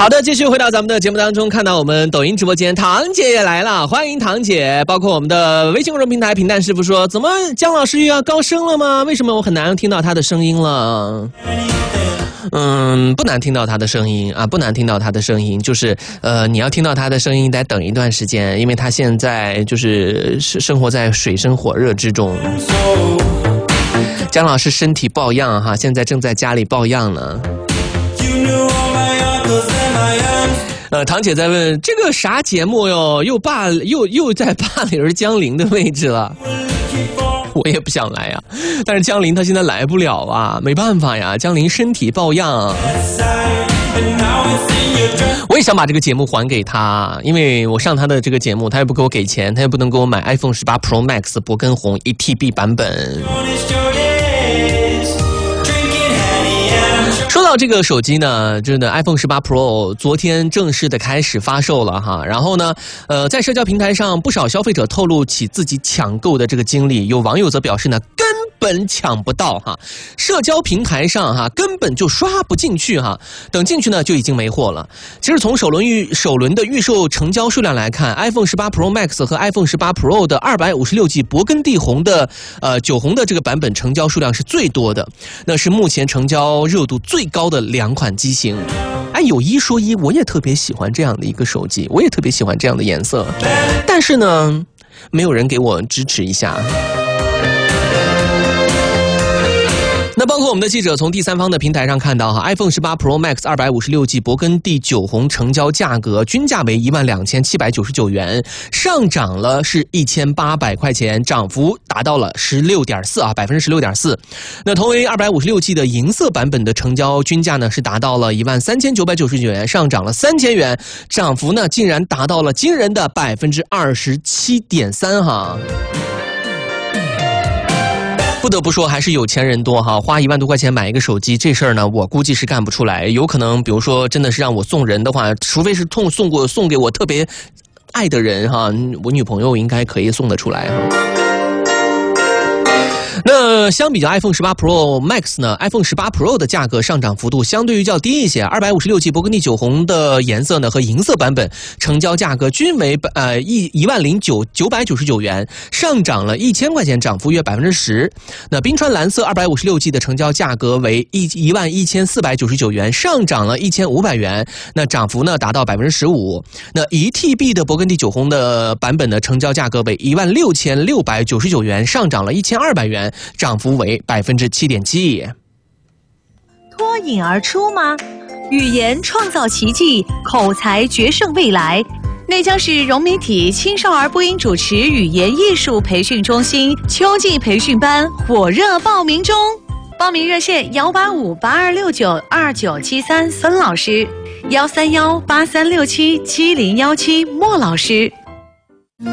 好的，继续回到咱们的节目当中，看到我们抖音直播间唐姐也来了，欢迎唐姐。包括我们的微信公众平台平淡师傅说，怎么姜老师又要高升了吗？为什么我很难听到他的声音了？不难听到他的声音啊，不难听到他的声音，就是你要听到他的声音得等一段时间，因为他现在就是生活在水深火热之中。姜老师身体抱恙哈，现在正在家里抱恙呢。唐姐在问这个啥节目哟，又在霸凌江玲的位置了。我也不想来呀，但是江玲她现在来不了啊，没办法呀，江玲身体抱恙。我也想把这个节目还给她，因为我上她的这个节目，她也不给我给钱，她也不能给我买 iPhone 18 Pro Max 铂根红 1TB 版本。说到这个手机呢，真的 iPhone 18 Pro 昨天正式的开始发售了哈。然后呢，在社交平台上，不少消费者透露起自己抢购的这个经历，有网友则表示呢，根本抢不到哈，社交平台上哈根本就刷不进去哈，等进去呢就已经没货了。其实从首轮的预售成交数量来看 ，iPhone 18 Pro Max 和 iPhone 18 Pro 的256G 铂根地红的酒红的这个版本成交数量是最多的，那是目前成交热度最高的两款机型。哎，有一说一，我也特别喜欢这样的一个手机，我也特别喜欢这样的颜色，但是呢，没有人给我支持一下。那包括我们的记者从第三方的平台上看到哈 ，iPhone 18 Pro Max 256G 铂根地酒红成交价格均价为12799元，上涨了是1800块钱，涨幅达到了16.4%啊，16.4%。那同为256G 的银色版本的成交均价呢是达到了13999元，上涨了3000元，涨幅呢竟然达到了惊人的27.3%哈。不得不说，还是有钱人多哈，花1万多块钱买一个手机，这事儿呢，我估计是干不出来。有可能，比如说，真的是让我送人的话，除非是送给我特别爱的人哈，我女朋友应该可以送得出来哈。那相比较 iPhone 18 Pro Max 呢 ，iPhone 18 Pro 的价格上涨幅度相对于较低一些。256G 铂根地酒红的颜色呢和银色版本成交价格均为10999元，上涨了1000块钱，涨幅约10%。那冰川蓝色 256G 的成交价格为11499元，上涨了1500元，那涨幅呢达到15%。那1TB 的铂根地酒红的版本的成交价格为16699元，上涨了1200元。涨幅为7.7%。 脱颖而出吗？语言创造奇迹，口才决胜未来。内江市融媒体青少儿播音主持语言艺术培训中心秋季培训班火热报名中，报名热线18582692973孙老师，13183677017莫老师。